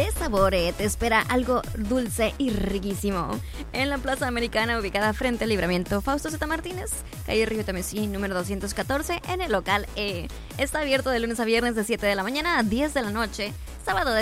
de sabor. Te espera algo dulce y riquísimo en la Plaza Americana, ubicada frente al Libramiento Fausto Z. Martínez, calle Río Tamesí, número 214, en el local E. Está abierto de lunes a viernes de 7 de la mañana a 10 de la noche, sábado de